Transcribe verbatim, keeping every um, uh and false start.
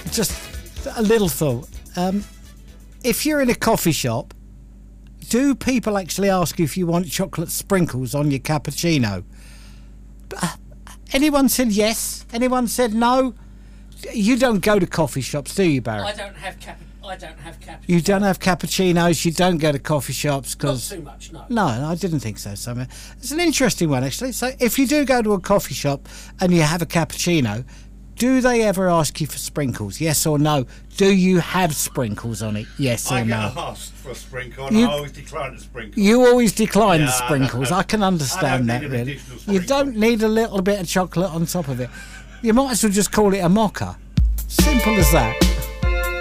just a little thought. Um, if you're in a coffee shop, do people actually ask you if you want chocolate sprinkles on your cappuccino? Uh, anyone said yes? Anyone said no? You don't go to coffee shops, do you, Barry? I don't have cap. I don't have cappuccinos. You don't have cappuccinos. You don't go to coffee shops because not too much. No. No, I didn't think so. So it's an interesting one, actually. So if you do go to a coffee shop and you have a cappuccino, do they ever ask you for sprinkles? Yes or no? Do you have sprinkles on it? Yes or I no? get asked for a sprinkle, and You- I always decline the sprinkle. You always decline the Yeah, sprinkles. I can understand I that, don't need an really. additional You sprinkle. don't need a little bit of chocolate on top of it. You might as well just call it a mocha. Simple as that.